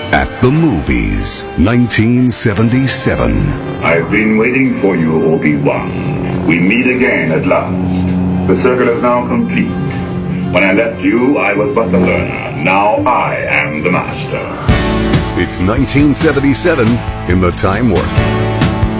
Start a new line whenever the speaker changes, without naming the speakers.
At the Movies, 1977.
I've been waiting for you, Obi-Wan. We meet again at last. The circle is now complete. When I left you, I was but the learner. Now I am the master.
It's 1977 in the Time Warp.